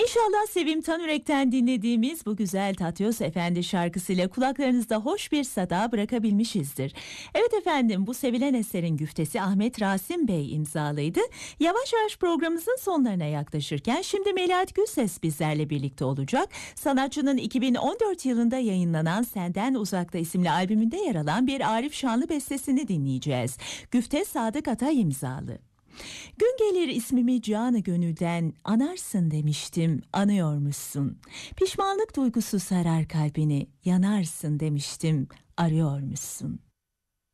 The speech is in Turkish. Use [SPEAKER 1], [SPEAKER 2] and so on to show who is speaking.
[SPEAKER 1] İnşallah Sevim Tanürek'ten dinlediğimiz bu güzel Tatyos Efendi şarkısıyla kulaklarınızda hoş bir sada bırakabilmişizdir. Evet efendim, bu sevilen eserin güftesi Ahmet Rasim Bey imzalıydı. Yavaş yavaş programımızın sonlarına yaklaşırken şimdi Melahat Gülses bizlerle birlikte olacak. Sanatçının 2014 yılında yayınlanan Senden Uzakta isimli albümünde yer alan bir Arif Şanlı bestesini dinleyeceğiz. Güfte Sadık Atay imzalı. Gün gelir ismimi canı gönülden anarsın demiştim, anıyormuşsun. Pişmanlık duygusu sarar kalbini, yanarsın demiştim, arıyormuşsun.